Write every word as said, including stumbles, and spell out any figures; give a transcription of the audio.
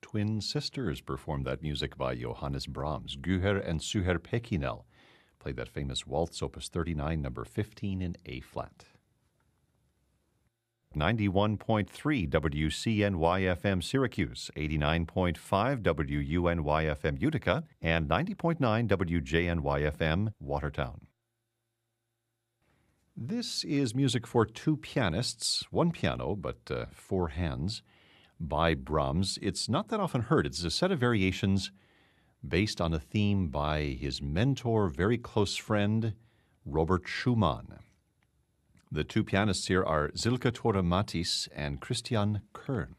twin sisters performed that music by Johannes Brahms. Guher and Suher Pekinel played that famous waltz, opus thirty-nine, number fifteen in A-flat. ninety-one point three W C N Y F M Syracuse, eighty-nine point five W U N Y F M Utica, and ninety point nine W J N Y F M Watertown. This is music for two pianists, one piano, but uh, four hands, by Brahms. It's not that often heard. It's a set of variations based on a theme by his mentor, very close friend, Robert Schumann. The two pianists here are Silke Tore Matthys and Christian Kern.